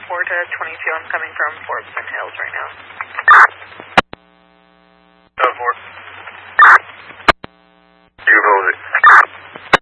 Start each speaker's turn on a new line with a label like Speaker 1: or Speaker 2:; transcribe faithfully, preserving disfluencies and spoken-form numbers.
Speaker 1: four to twenty-two. I'm coming from Forbes and Hills right now.